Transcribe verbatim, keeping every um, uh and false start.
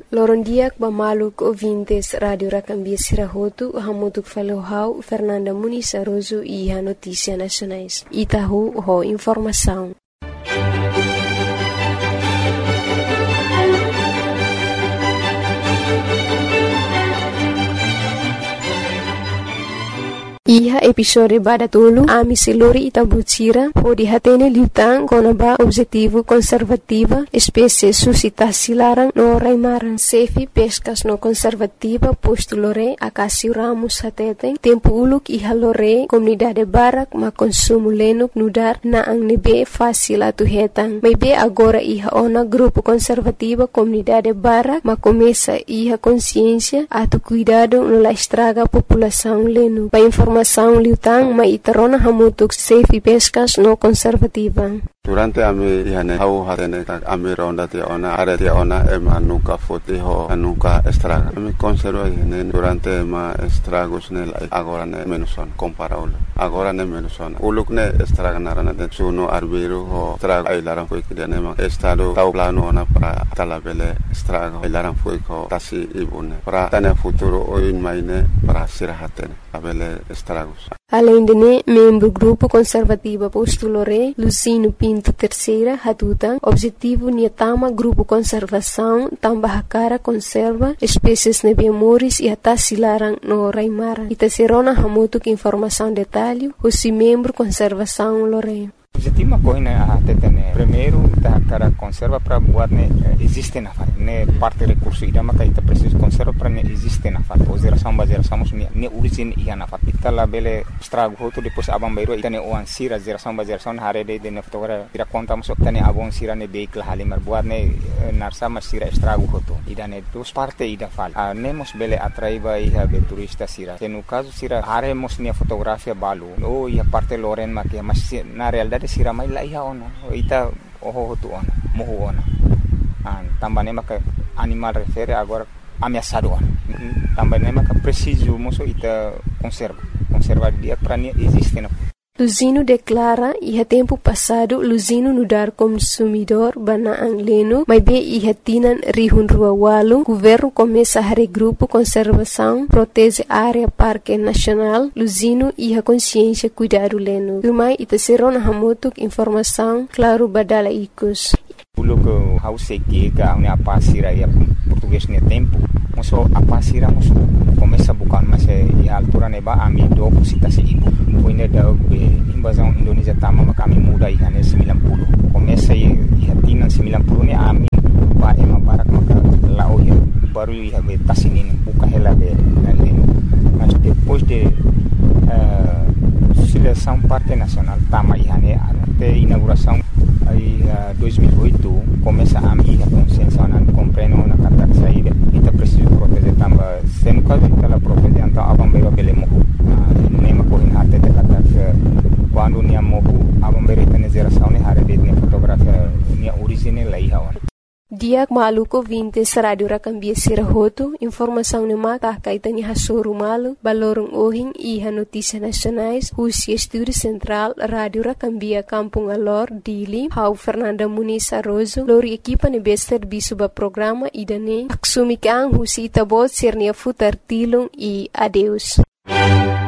Loron diak bamaluk ouvintes Radio Racambia Sirahotu, hamutuk falohau Fernanda Muniz Aroso e a Notícia Nacionais. Itahu ho informação. Iha episode badatulu ami siluri itabutira o dihatene liutang konaba objetivo conservativa espécie suscitasi larang no raimaran sefi pescas no conservativa posto lore akasi ramus hatete tempo uluk iha lore comunidade barak ma consumo lenuk nudar na ang nebe fácil atu hetang may be agora iha ona grupo conservativa comunidade barak ma começa iha consciência atu cuidado no la estraga população lenu pa informação Informação liutang ma itarona hamutuk safe pescas no conservativa. Durante ami ihane hau hatene tak ami ronda ti ona are ti ona ema nuka foti ho nuka estraga. Ami conserva ihane durante ma estragos nel agora ne menuson comparable. Agora ne menuson. Uluk ne estraga narana de suno arbiro ho estraga ilaran foi que ne ma estado tau plano ona para talabele estraga ilaran foi ko tasi ibune. Para tane futuro o in maine para sirahatene abele estragos. Além de ne, membro grupo conservativa postulore Lucino Pinto Terceira Hatutan, objetivo niatama grupo conservação tambah cara conserva espécies nebiamoris e até silarang no raimara. Ita serona hamutuk informação detalhe, o si membro conservação lore. Objetivo coisa a tetene primeiro da cara conserva para buat ne existe na fare ne parte recurso ida maka ita preciso conserva para ne existe na fare o geração ba geração ne ne origin ia na fare ita la bele estrago hoto depois abang bairo ita ne oan sira geração ba geração hare de de ne fotogra ira conta mo ita ne abon sira ne vehicle hali mar buat ne narsa ma sira estrago hoto ida ne dos parte ida fal a nemos bele atraiba ia be turista sira se no caso sira hare mos ne fotografia balu o ia parte loren ma que mas na realidade sira mai la iha ona ita oho tu ona moho ona an tambane maka animal refere agora ameaçado ona tambane maka preciso moso ita conserva conserva dia para ne existe na Luzino declara iha tempo passado Luzino nudar consumidor bana ang leno may be iha tinan rihun rua walung governo começa a regrupo conservação protege área parque nacional Luzino iha consciência cuidado leno rumai ita serona hamutuk informação claro badala ikus pulo que hause que ga una pasira ya português ne tempo moso a pasira moso começa bukan mas e altura ne ba ami do citasi ibu poine da invasão Indonesia tama maka ami muda ihane sembilan puluh começa e hatina sembilan puluh ne ami ba ema barak maka lao ya baru iha be tasinin buka hela be naleno mas depois de uh, seleção parte nacional tama ihane até inauguração aí uh, dois mil e oito começa a minha consciência não compreendo na carta saída ita preciso proteger tamba se no caso ita la proteger então abang bero bele mohu nema corrin harte de carta quando nia mohu abang bero ita ne geração ne hare de ne fotografia nia origine la iha wan Diak maluko vintes Radio Racambia Sirahotu, informação ne maka kaitani hasuru malu, balorong ohing iha notícia nacionais, husi estúdio central Radio Racambia Kampung Alor, Dili, hau Fernanda Muniz Aroso, lori equipa ne bester bisuba programa idane, aksumikang husi itabot sirnia futar tilung e adeus.